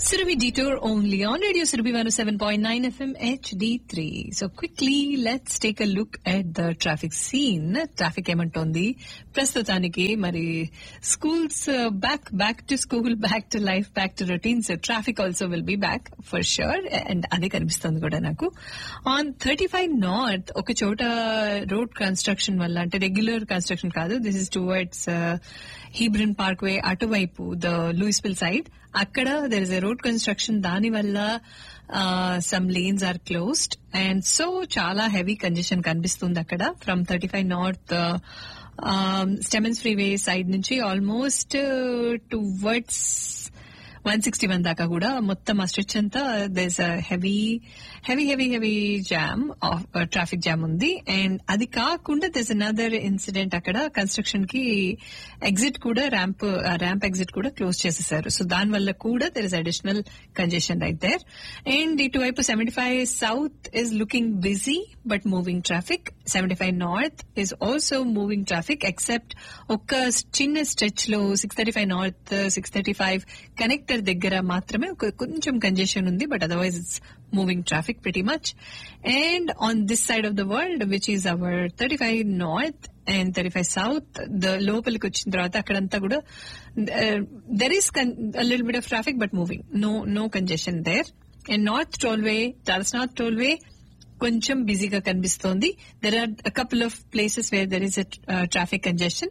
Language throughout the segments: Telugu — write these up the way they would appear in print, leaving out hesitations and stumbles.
Surabhi Detour only on Radio Surabhi 107.9 FM HD3. So quickly, let's take a look at the traffic scene. Traffic ఏమంటోంది ప్రస్తుతానికి మరి schools back to school, back to life, back to routine. So traffic also will be back for sure. And అదే కనిపిస్తుంది కూడా నాకు. On 35 North ఒక చోట రోడ్ కన్స్ట్రక్షన్ వల్ల అంటే రెగ్యులర్ కన్స్ట్రక్షన్ కాదు. This is towards Hebron Parkway అటువైపు the Louisville side. అక్కడ there is a road construction దాని వల్ల some lanes are closed and so చాలా heavy congestion కనిపిస్తుంది అక్కడ from 35 North Stemmons Freeway side నుంచి almost towards 161 దాకా కూడా మొత్తం ఆ స్ట్రెచ్ అంతా there is heavy jam traffic jam ఉంది. అండ్ అది కాకుండా దేర్ అనదర్ ఇన్సిడెంట్ అక్కడ కన్స్ట్రక్షన్ కి ఎగ్జిట్ కూడా ర్యాంప్ ఎగ్జిట్ కూడా క్లోజ్ చేసేసారు. సో దాని వల్ల కూడా there is additional congestion right there. And ఇటువైపు 75 south is looking busy but moving traffic. 75 north is also moving traffic except ఒక్క చిన్న స్ట్రెచ్ లో 635 నార్త్ 635 కనెక్టర్ దగ్గర మాత్రమే కొంచెం కంజెషన్ ఉంది but otherwise it's moving traffic pretty much. And on this side of the world which is our 35 north and 35 south లోపలికి వచ్చిన తర్వాత అక్కడంతా కూడా there is little bit of traffic but moving no congestion there. And north tollway Dallas north tollway కొంచెం బిజీగా కనిపిస్తోంది. There are couple of places where there is traffic congestion.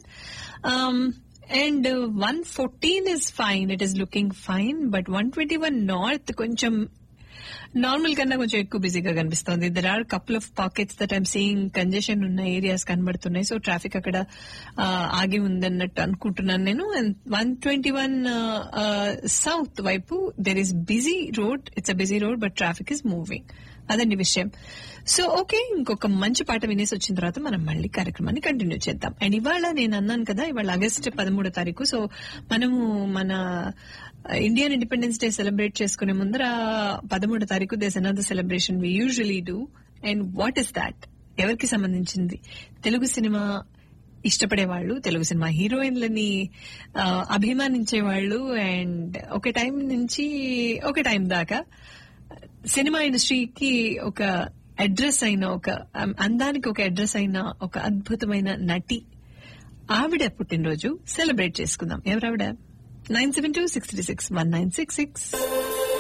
And 114 is fine. It is looking fine. But 121 North కొంచెం నార్మల్ కన్నా కొంచెం ఎక్కువ బిజీగా కనిపిస్తోంది. There are couple of pockets that I'm seeing congestion ఉన్న ఏరియాస్ కనబడుతున్నాయి. సో ట్రాఫిక్ అక్కడ ఆగి ఉందన్నట్టు అనుకుంటున్నాను నేను. అండ్ 121 సౌత్ వైపు there is busy road. It's a busy road but traffic is moving. అదండి విషయం. సో ఓకే, ఇంకొక మంచి పాట వినేసి వచ్చిన తర్వాత మనం మళ్ళీ కార్యక్రమాన్ని కంటిన్యూ చేద్దాం. అండ్ ఇవాళ నేను అన్నాను కదా ఇవాళ ఆగస్టు 13వ తారీఖు. సో మనము మన ఇండియన్ ఇండిపెండెన్స్ డే సెలబ్రేట్ చేసుకునే ముందర 13వ తారీఖు does another celebration we usually do. And what is that? ఎవరికి సంబంధించింది? Telugu cinema ఇష్టపడేవాళ్లు, Telugu cinema హీరోయిన్లని అభిమానించేవాళ్లు and ఒక టైం నుంచి ఒక టైం దాకా సినిమా ఇండస్ట్రీకి ఒక అడ్రస్ అయిన ఒక అందానికి ఒక అడ్రస్ అయిన ఒక అద్భుతమైన నటి ఆవిడ పుట్టినరోజు సెలబ్రేట్ చేసుకుందాం. ఎవరావిడ? 972-636-1966